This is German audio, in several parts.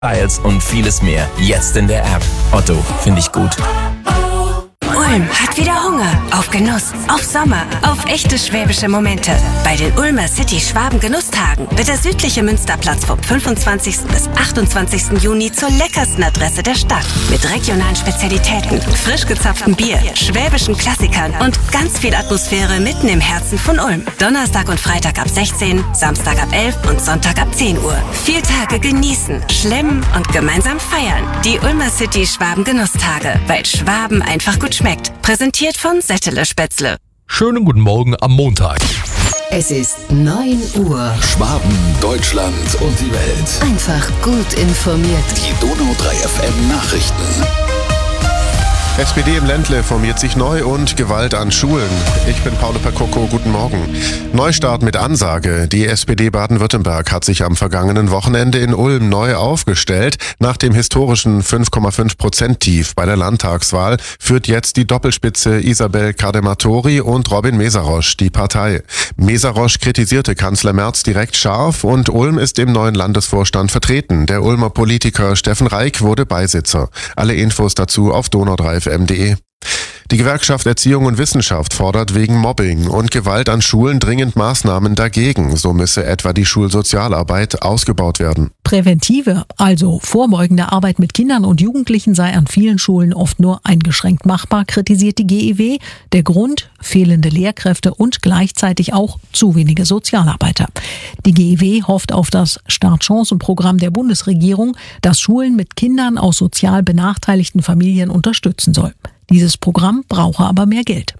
Styles und vieles mehr. Jetzt in der App. Otto, finde ich gut. Ulm hat wieder Hunger auf Genuss, auf Sommer, auf echte schwäbische Momente. Bei den Ulmer City Schwaben Genusstagen wird der südliche Münsterplatz vom 25. bis 28. Juni zur leckersten Adresse der Stadt. Mit regionalen Spezialitäten, frisch gezapftem Bier, schwäbischen Klassikern und ganz viel Atmosphäre mitten im Herzen von Ulm. Donnerstag und Freitag ab 16, Samstag ab 11 und Sonntag ab 10 Uhr. 4 Tage genießen, schlemmen und gemeinsam feiern. Die Ulmer City Schwaben Genusstage, weil Schwaben einfach gut schmeckt. Präsentiert von Settele Spätzle. Schönen guten Morgen am Montag. Es ist 9 Uhr. Schwaben, Deutschland und die Welt. Einfach gut informiert. Die Donau 3 FM Nachrichten. SPD im Ländle formiert sich neu und Gewalt an Schulen. Ich bin Paolo Percocco, guten Morgen. Neustart mit Ansage. Die SPD Baden-Württemberg hat sich am vergangenen Wochenende in Ulm neu aufgestellt. Nach dem historischen 5,5%-Tief bei der Landtagswahl führt jetzt die Doppelspitze Isabel Cardematori und Robin Mesarosch die Partei. Mesarosch kritisierte Kanzler Merz direkt scharf und Ulm ist im neuen Landesvorstand vertreten. Der Ulmer Politiker Steffen Reik wurde Beisitzer. Alle Infos dazu auf donau3fm.de. Die Gewerkschaft Erziehung und Wissenschaft fordert wegen Mobbing und Gewalt an Schulen dringend Maßnahmen dagegen. So müsse etwa die Schulsozialarbeit ausgebaut werden. Präventive, also vorbeugende Arbeit mit Kindern und Jugendlichen sei an vielen Schulen oft nur eingeschränkt machbar, kritisiert die GEW. Der Grund: fehlende Lehrkräfte und gleichzeitig auch zu wenige Sozialarbeiter. Die GEW hofft auf das Startchancenprogramm der Bundesregierung, das Schulen mit Kindern aus sozial benachteiligten Familien unterstützen soll. Dieses Programm brauche aber mehr Geld.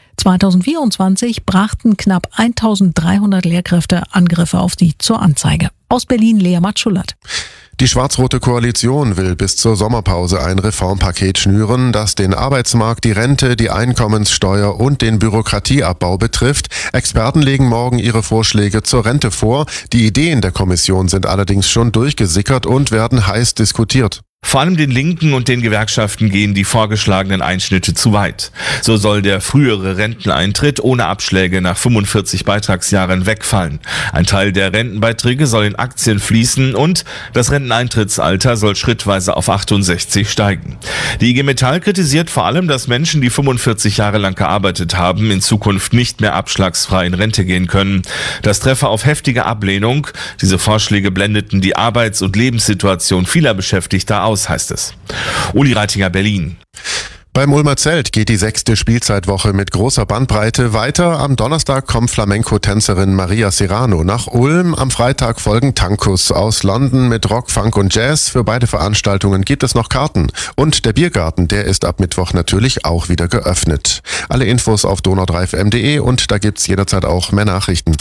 2024 brachten knapp 1300 Lehrkräfte Angriffe auf sie zur Anzeige. Aus Berlin Lea Matschullert. Die schwarz-rote Koalition will bis zur Sommerpause ein Reformpaket schnüren, das den Arbeitsmarkt, die Rente, die Einkommenssteuer und den Bürokratieabbau betrifft. Experten legen morgen ihre Vorschläge zur Rente vor. Die Ideen der Kommission sind allerdings schon durchgesickert und werden heiß diskutiert. Vor allem den Linken und den Gewerkschaften gehen die vorgeschlagenen Einschnitte zu weit. So soll der frühere Renteneintritt ohne Abschläge nach 45 Beitragsjahren wegfallen. Ein Teil der Rentenbeiträge soll in Aktien fließen und das Renteneintrittsalter soll schrittweise auf 68 steigen. Die IG Metall kritisiert vor allem, dass Menschen, die 45 Jahre lang gearbeitet haben, in Zukunft nicht mehr abschlagsfrei in Rente gehen können. Das treffe auf heftige Ablehnung. Diese Vorschläge blendeten die Arbeits- und Lebenssituation vieler Beschäftigter aus, heißt es. Uli Reitinger, Berlin. Beim Ulmer Zelt geht die 6. Spielzeitwoche mit großer Bandbreite weiter. Am Donnerstag kommt Flamenco-Tänzerin Maria Serrano nach Ulm. Am Freitag folgen Tankus aus London mit Rock, Funk und Jazz. Für beide Veranstaltungen gibt es noch Karten. Und der Biergarten, der ist ab Mittwoch natürlich auch wieder geöffnet. Alle Infos auf donau3fm.de und da gibt's jederzeit auch mehr Nachrichten.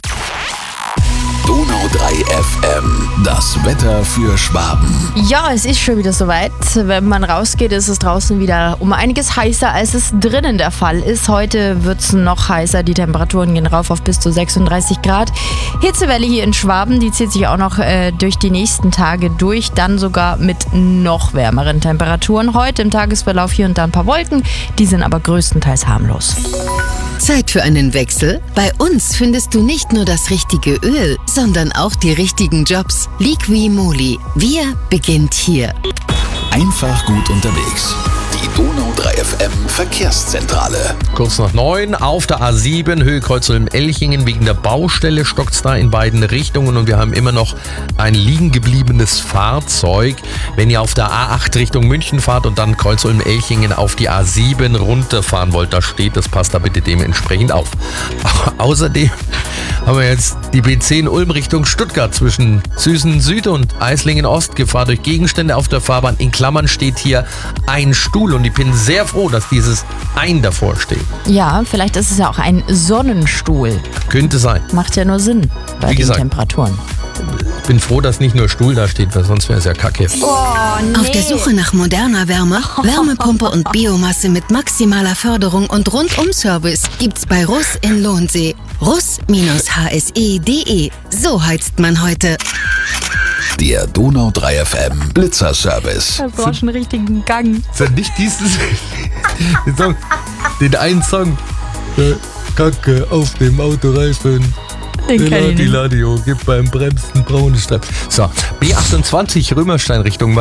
Donau 3 FM. Das Wetter für Schwaben. Ja, es ist schon wieder soweit. Wenn man rausgeht, ist es draußen wieder um einiges heißer, als es drinnen der Fall ist. Heute wird es noch heißer. Die Temperaturen gehen rauf auf bis zu 36 Grad. Hitzewelle hier in Schwaben, die zieht sich auch noch durch die nächsten Tage durch. Dann sogar mit noch wärmeren Temperaturen. Heute im Tagesverlauf hier und da ein paar Wolken. Die sind aber größtenteils harmlos. Zeit für einen Wechsel? Bei uns findest du nicht nur das richtige Öl, sondern auch die richtigen Jobs. Liqui Moly. Wir beginnt hier. Einfach gut unterwegs. Die Donau 3 FM Verkehrszentrale. Kurz nach 9 auf der A7 Höhe Kreuz Ulm-Elchingen. Wegen der Baustelle stockt es da in beiden Richtungen und wir haben immer noch ein liegen gebliebenes Fahrzeug. Wenn ihr auf der A8 Richtung München fahrt und dann Kreuz Ulm-Elchingen auf die A7 runterfahren wollt, da steht, das passt da bitte dementsprechend auf. Außerdem haben wir jetzt die B10 Ulm Richtung Stuttgart zwischen Süßen Süd und Eislingen Ost. Gefahr durch Gegenstände auf der Fahrbahn. In Klammern steht hier ein Stuhl und ich bin sehr froh, dass dieses ein davor steht. Ja, vielleicht ist es ja auch ein Sonnenstuhl. Könnte sein. Macht ja nur Sinn bei den Temperaturen. Ich bin froh, dass nicht nur Stuhl da steht, weil sonst wäre es ja kacke. Oh, nee. Auf der Suche nach moderner Wärme, Wärmepumpe und Biomasse mit maximaler Förderung und Rundum-Service gibt's bei Russ in Lohnsee. Russ-hse.de. So heizt man heute. Der Donau 3 FM Blitzerservice. Das war schon einen richtigen Gang. Ist ja nicht den einen Song. Kacke auf dem Autoreifen. Den kenn ich nicht. Ladio, gib beim Bremsen braune Streifen. So, B28 Römerstein Richtung